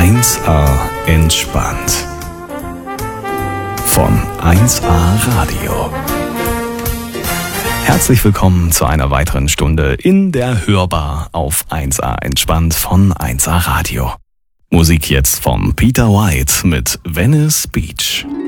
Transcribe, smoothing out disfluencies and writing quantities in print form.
1A entspannt. Von 1A Radio. Herzlich willkommen zu einer weiteren Stunde in der Hörbar auf 1A entspannt von 1A Radio. Musik jetzt von Peter White mit Venice Beach.